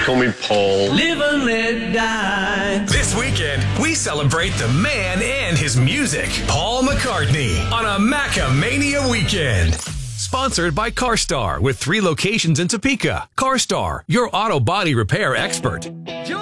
call me Paul. Live and let die. This weekend, we celebrate the man and his music. Paul McCartney on a Macamania weekend. Sponsored by CarStar with 3 locations in Topeka. CarStar, your auto body repair expert.